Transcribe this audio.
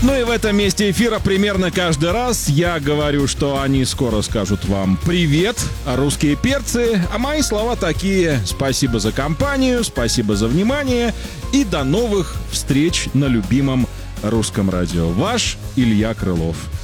Ну и в этом месте эфира примерно каждый раз я говорю, что они скоро скажут вам привет, русские перцы, а мои слова такие: спасибо за компанию, спасибо за внимание и до новых встреч на любимом русском радио. Ваш Илья Крылов.